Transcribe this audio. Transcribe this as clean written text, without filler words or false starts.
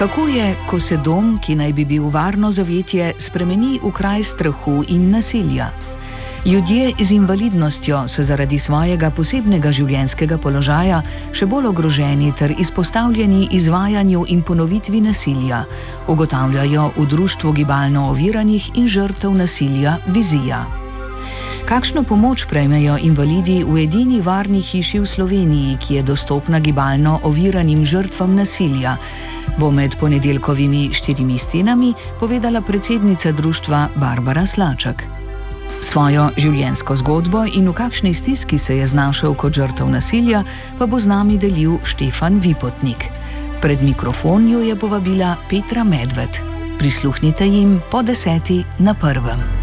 Kako je, ko se dom, ki naj bi bil varno zavetje, spremeni v kraj strahu in nasilja? Ljudje z invalidnostjo so zaradi svojega posebnega življenjskega položaja še bolj ogroženi ter izpostavljeni izvajanju in ponovitvi nasilja, ugotavljajo v Društvu gibalno oviranih in žrtev nasilja Vizija. Kakšno pomoč prejmejo invalidi v edini varni hiši v Sloveniji, ki je dostopna gibalno oviranim žrtvam nasilja, bo med ponedeljkovimi 4 stenami povedala predsednica društva Barbara Slaček. Svojo življenjsko zgodbo in v kakšni stiski se je znašel kot žrtev nasilja, pa bo z nami delil Štefan Vipotnik. Pred mikrofon jo je povabila Petra Medved. Prisluhnite jim po 10 na Prvem.